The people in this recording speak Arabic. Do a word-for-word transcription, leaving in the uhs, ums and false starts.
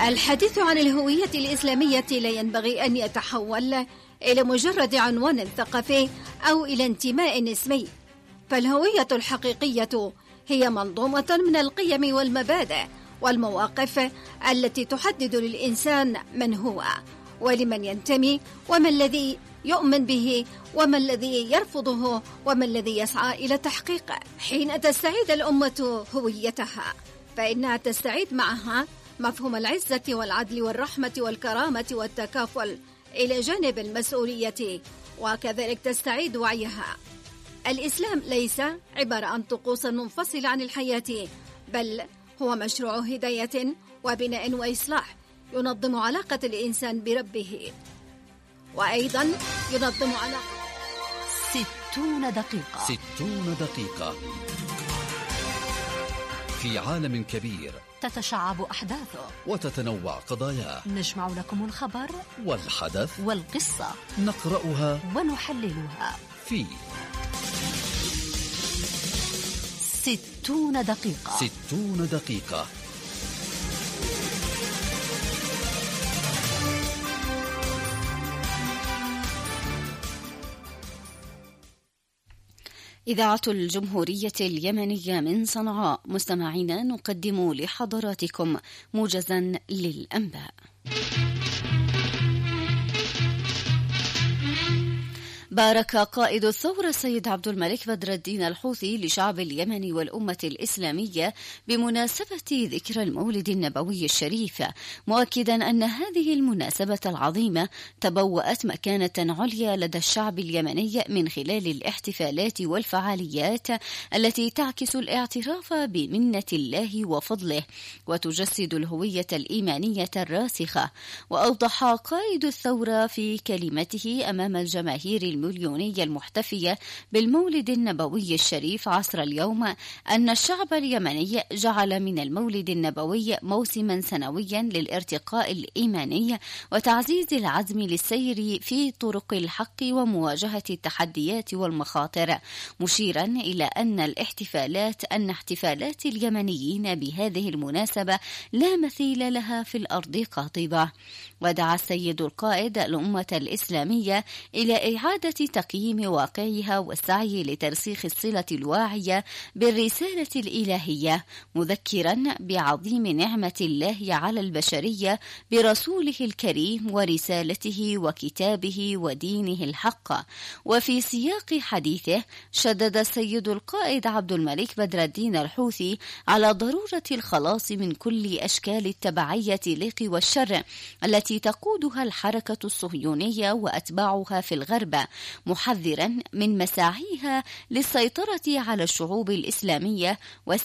الحديث عن الهوية الإسلامية لا ينبغي أن يتحول إلى مجرد عنوان ثقافي أو إلى انتماء اسمي، فالهوية الحقيقية هي منظومة من القيم والمبادئ والمواقف التي تحدد للإنسان من هو ولمن ينتمي وما الذي يؤمن به وما الذي يرفضه وما الذي يسعى إلى تحقيقه. حين تستعيد الأمة هويتها فإنها تستعيد معها مفهوم العزة والعدل والرحمة والكرامة والتكافل إلى جانب المسؤولية، وكذلك تستعيد وعيها. الإسلام ليس عبارة عن طقوس منفصلة عن الحياة، بل هو مشروع هداية وبناء وإصلاح ينظم علاقة الإنسان بربه، وأيضا ينظم علاقة ستون دقيقة ستون دقيقة في عالم كبير تتشعب أحداثه وتتنوع قضاياه. نجمع لكم الخبر والحدث والقصة، نقرأها ونحللها في ستون دقيقة ستون دقيقة. إذاعة الجمهورية اليمنية من صنعاء، مستمعينا نقدم لحضراتكم موجزا للأنباء. بارك قائد الثورة السيد عبد الملك بدر الدين الحوثي لشعب اليمن والأمة الإسلامية بمناسبة ذكرى المولد النبوي الشريف، مؤكدا أن هذه المناسبة العظيمة تبوأت مكانة عليا لدى الشعب اليمني من خلال الاحتفالات والفعاليات التي تعكس الاعتراف بمنة الله وفضله وتجسد الهوية الإيمانية الراسخة. وأوضح قائد الثورة في كلمته أمام الجماهير المليونية المحتفية بالمولد النبوي الشريف عصر اليوم أن الشعب اليمني جعل من المولد النبوي موسما سنويا للارتقاء الإيماني وتعزيز العزم للسير في طرق الحق ومواجهة التحديات والمخاطر، مشيرا إلى أن الاحتفالات أن احتفالات اليمنيين بهذه المناسبة لا مثيل لها في الأرض قاطبة. ودعا السيد القائد الأمة الإسلامية إلى إعادة تقييم واقعها والسعي لترسيخ الصلة الواعية بالرسالة الإلهية، مذكرا بعظيم نعمة الله على البشرية برسوله الكريم ورسالته وكتابه ودينه الحق. وفي سياق حديثه شدد السيد القائد عبد الملك بدر الدين الحوثي على ضرورة الخلاص من كل أشكال التبعية لقوى الشر التي تقودها الحركة الصهيونية وأتباعها في الغرب، محذرا من مساعيها للسيطرة على الشعوب الإسلامية